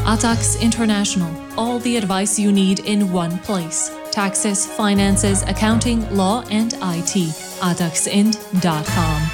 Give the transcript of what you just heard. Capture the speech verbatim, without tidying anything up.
Addax International. All the advice you need in one place. Taxes, finances, accounting, law and I T. addax int dot com.